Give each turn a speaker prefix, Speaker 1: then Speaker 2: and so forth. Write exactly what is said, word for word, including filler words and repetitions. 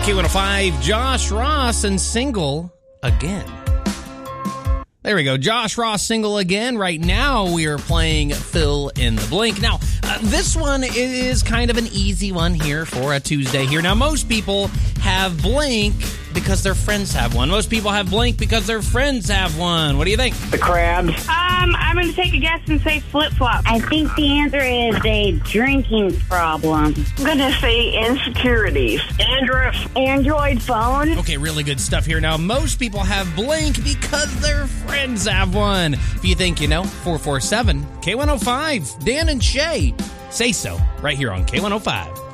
Speaker 1: K one oh five, Josh Ross and Single Again. There we go. Josh Ross, Single Again. Right now, we are playing Fill in the Blank. Now, uh, this one is kind of an easy one here for a Tuesday here. Now, most people have blank because their friends have one. Most people have blank because their friends have one. What do you think?
Speaker 2: The crabs.
Speaker 3: Um, I'm going to take a guess and say flip-flop.
Speaker 4: I think the answer is a drinking problem.
Speaker 5: I'm going to say insecurities.
Speaker 2: Dandruff.
Speaker 4: Android phone.
Speaker 1: Okay, really good stuff here. Now, most people have blank because their friends have one. If you think you know, four four seven, K one oh five, Dan and Shay. Say so right here on K one oh five.